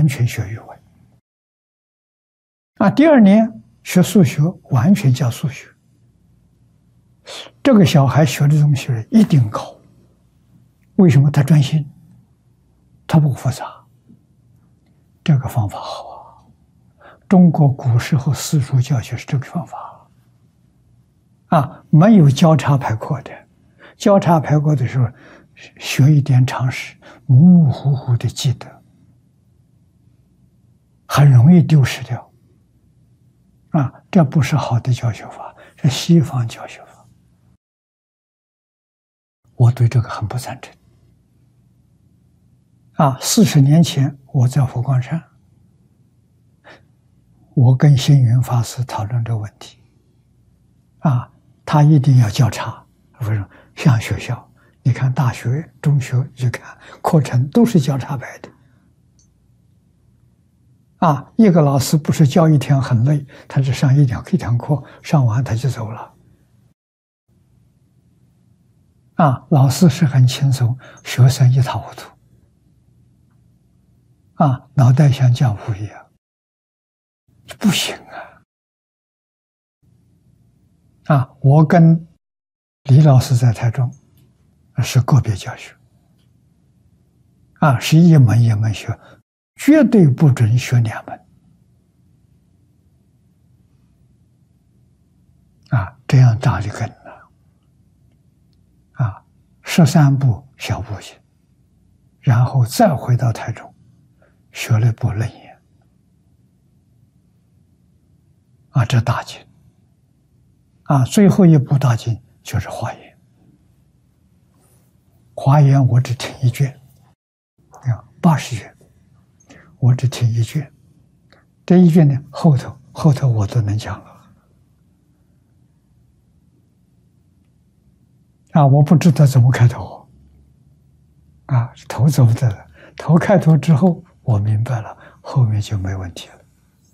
完全学语文。第二年学数学，完全教数学。这个小孩学的东西一定高，为什么？他专心，他不复杂。这个方法好啊！中国古时候私塾教学是这个方法没有交叉排课的。交叉排课的时候，学一点常识，模模糊糊的记得，很容易丢失掉。这不是好的教学法，是西方教学法。我对这个很不赞成。40年前我在佛光山，我跟星云法师讨论这个问题。他一定要交叉，为什么？像学校，你看大学、中学，去看课程都是交叉排的。一个老师不是教一天很累，他只上一堂课，上完他就走了。老师是很轻松，学生一塌糊涂。脑袋像浆糊一样，不行我跟李老师在台中是个别教学，是一门一门学，绝对不准学2门。这样扎里根了。13部小部经，然后再回到台中，学了一部楞严。这大经。最后一部大经就是华严。华严我只听一卷，80卷，我只听一卷。这一卷呢，后头我都能讲了。我不知道怎么开头。头走不得了，头开头之后我明白了，后面就没问题了。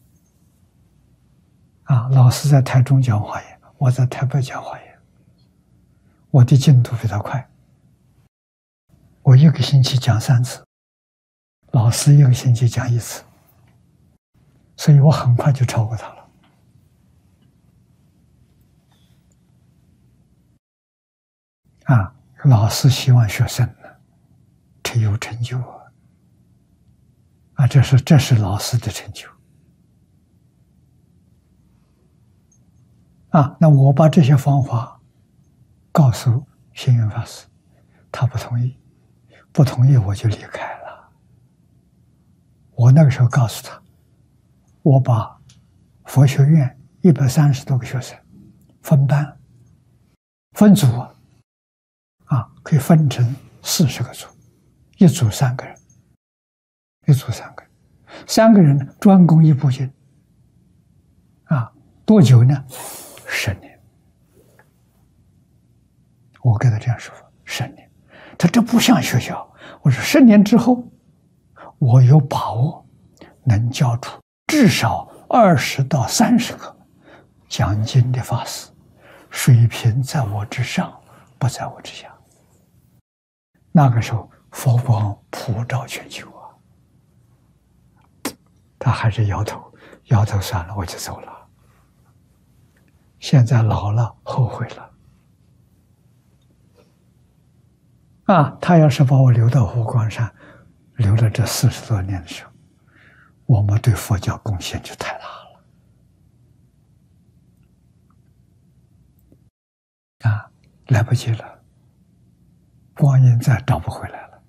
老师在台中讲华严，我在台北讲华严，我的进度比他快。我一个星期讲3次，老师一个星期讲1次，所以我很快就超过他了。老师希望学生呢，这有成就这是老师的成就。那我把这些方法告诉星云法师，他不同意，不同意我就离开了。我那个时候告诉他，我把佛学院130多个学生分班分组可以分成40个组，一组3个人，3个人专攻一部经多久呢？10年。我跟他这样说，10年。他这不像学校。我说10年之后，我有把握能教出至少20到30个讲经的法师，水平在我之上，不在我之下。那个时候佛光普照全球他还是摇头算了，我就走了。现在老了，后悔了。他要是把我留到佛光山，留了这40多年的时候，我们对佛教贡献就太大了。来不及了，光阴再找不回来了。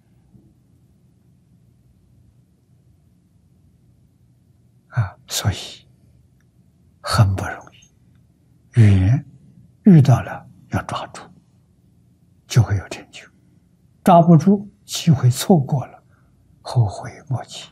所以很不容易。缘遇到了要抓住，就会有成就；抓不住，机会错过了，后悔莫及。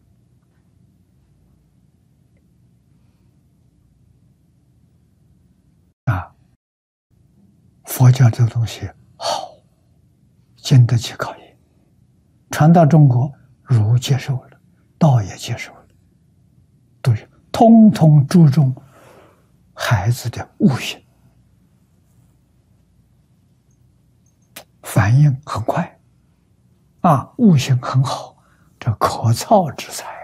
佛教这个东西好，经得起考验。传到中国，儒接受了，道也接受了，都是通通注重孩子的悟性，反应很快，悟性很好，这可造之材。